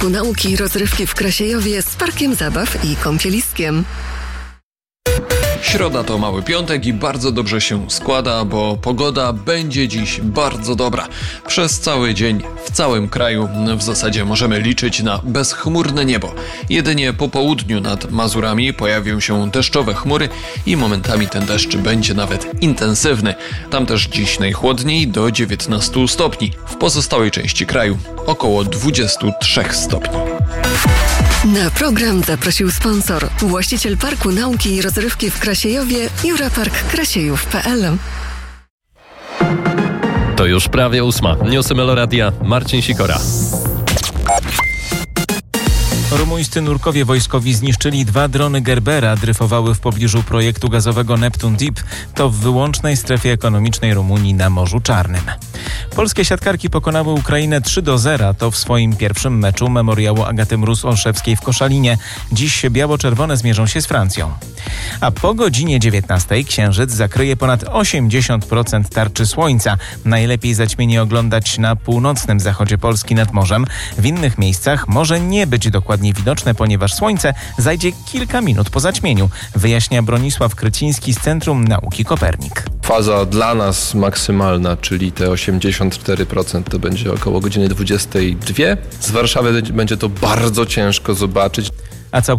Parku Nauki i Rozrywki w Krasiejowie z parkiem zabaw i kąpieliskiem. Środa to mały piątek i bardzo dobrze się składa, bo pogoda będzie dziś bardzo dobra. Przez cały dzień w całym kraju w zasadzie możemy liczyć na bezchmurne niebo. Jedynie po południu nad Mazurami pojawią się deszczowe chmury i momentami ten deszcz będzie nawet intensywny. Tam też dziś najchłodniej do 19 stopni. W pozostałej części kraju około 23 stopni. Na program zaprosił sponsor, właściciel Parku Nauki i Rozrywki w Krasiejowie, Jurapark Krasiejów.pl. To już prawie 8. Newsy Meloradia, Marcin Sikora. Rumuńscy nurkowie wojskowi zniszczyli 2 drony Gerbera, dryfowały w pobliżu projektu gazowego Neptun Deep. To w wyłącznej strefie ekonomicznej Rumunii na Morzu Czarnym. Polskie siatkarki pokonały Ukrainę 3-0. To w swoim pierwszym meczu memoriału Agaty Mróz-Olszewskiej w Koszalinie. Dziś biało-czerwone zmierzą się z Francją. A po godzinie 19 księżyc zakryje ponad 80% tarczy słońca. Najlepiej zaćmienie oglądać na północnym zachodzie Polski nad morzem. W innych miejscach może nie być dokładnie widoczne, ponieważ słońce zajdzie kilka minut po zaćmieniu, wyjaśnia Bronisław Kryciński z Centrum Nauki Kopernik. Faza dla nas maksymalna, czyli te 84%, to będzie około godziny 22. Z Warszawy będzie to bardzo ciężko zobaczyć. A